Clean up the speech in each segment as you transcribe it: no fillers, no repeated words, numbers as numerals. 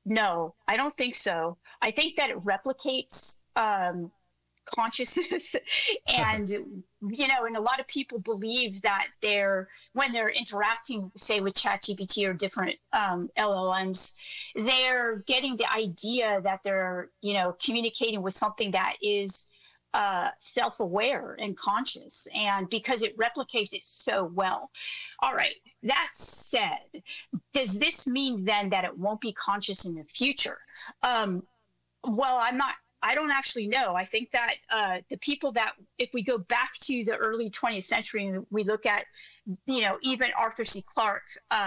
No, I don't think so. I think that it replicates consciousness and and a lot of people believe that when they're interacting, say, with ChatGPT or different LLMs, they're getting the idea that they're communicating with something that is self-aware and conscious, and because it replicates it so well. All right, that said, does this mean then that it won't be conscious in the future? Well, I don't actually know. I think that the people that, if we go back to the early 20th century and we look at, even Arthur C. Clarke,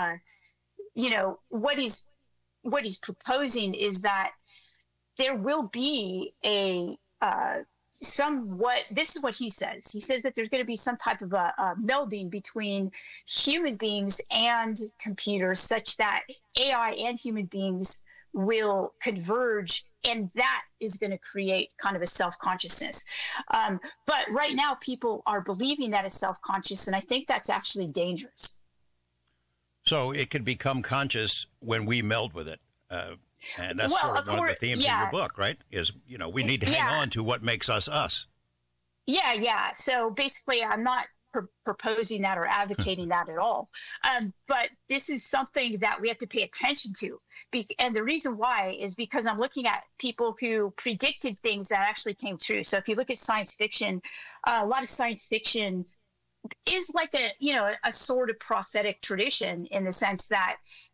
what he's proposing is that there will be a somewhat, this is what he says. He says that there's going to be some type of a melding between human beings and computers, such that AI and human beings will converge, and that is going to create kind of a self-consciousness. But right now, people are believing that it's self-conscious, and I think that's actually dangerous. So it could become conscious when we meld with it. And that's sort of one of the themes in your book, right? Is, we need to hang on to what makes us us. Yeah. So basically, I'm not proposing that or advocating that at all. But this is something that we have to pay attention to. And the reason why is because I'm looking at people who predicted things that actually came true. So if you look at science fiction, a lot of science fiction is like a sort of prophetic tradition, in the sense that,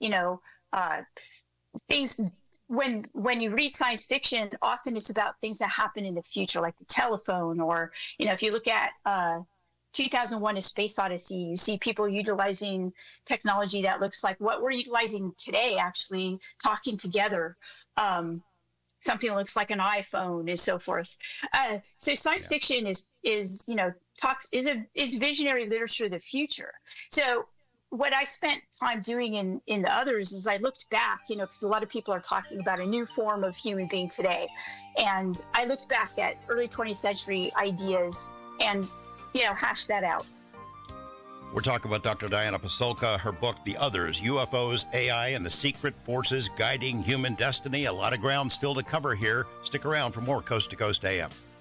things, when you read science fiction, often it's about things that happen in the future, like the telephone, or if you look at 2001: A Space Odyssey, you see people utilizing technology that looks like what we're utilizing today, actually talking together, something that looks like an iPhone and so forth. So science fiction is visionary literature of the future. So what I spent time doing in the others is I looked back, because a lot of people are talking about a new form of human being today. And I looked back at early 20th century ideas and, hashed that out. We're talking about Dr. Diana Pasulka, her book, The Others, UFOs, AI, and the Secret Forces Guiding Human Destiny. A lot of ground still to cover here. Stick around for more Coast to Coast AM.